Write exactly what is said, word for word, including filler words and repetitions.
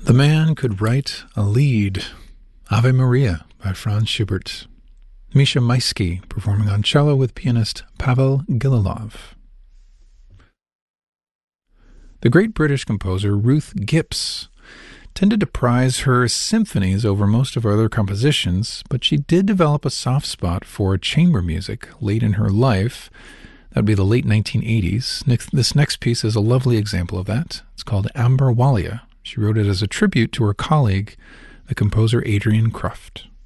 The man could write a lead. Ave Maria by Franz Schubert. Misha Maisky performing on cello with pianist Pavel Gililov. The great British composer Ruth Gips tended to prize her symphonies over most of her other compositions, but she did develop a soft spot for chamber music late in her life. That would be the late nineteen eighties. Next, this next piece is a lovely example of that. It's called Amber Walia. She wrote it as a tribute to her colleague, the composer Adrian Kruft.